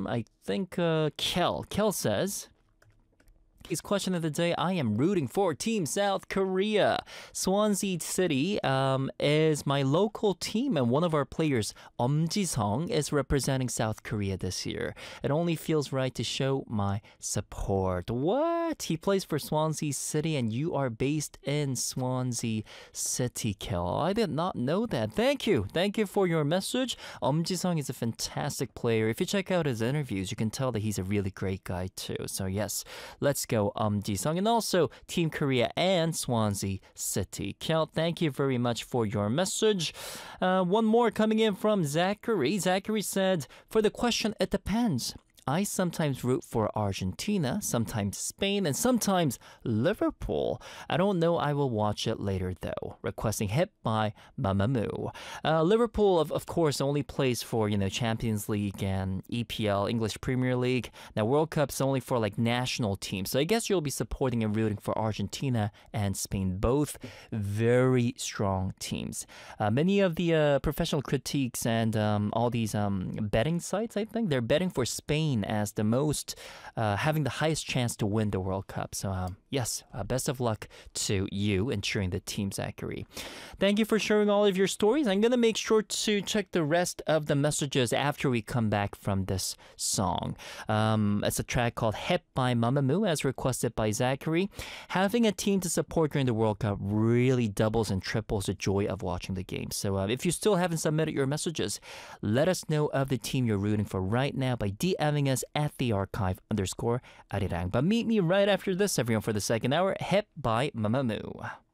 I think Kel says, his question of the day, I am rooting for Team South Korea. Swansea City is my local team, and one of our players, Ji-sung, is representing South Korea this year. It only feels right to show my support. What? He plays for Swansea City, and you are based in Swansea City, Kel. I did not know that. Thank you. Thank you for your message. Ji-sung is a fantastic player. If you check out his interviews, you can tell that he's a really great guy too. So yes, let's go. Ji-sung, and also Team Korea and Swansea City. Kel, thank you very much for your message. One more coming in from Zachary. Zachary said, for the question, it depends. I sometimes root for Argentina, sometimes Spain, and sometimes Liverpool. I don't know. I will watch it later, though. Requesting Hit by Mamamoo. Liverpool, of course, only plays for, Champions League and EPL, English Premier League. Now, World Cup's only for, national teams. So I guess you'll be supporting and rooting for Argentina and Spain. Both very strong teams. Many of the professional critiques and all these betting sites, I think, they're betting for Spain as the most, having the highest chance to win the World Cup. So yes, best of luck to you in cheering the team, Zachary. Thank you for sharing all of your stories. I'm going to make sure to check the rest of the messages after we come back from this song. It's a track called Hit by Mamamoo, as requested by Zachary. Having a team to support during the World Cup really doubles and triples the joy of watching the game. So if you still haven't submitted your messages, let us know of the team you're rooting for right now by DMing us at @thearchive_arirang. But meet me right after this, everyone, for the second hour. Hit by Mamamoo.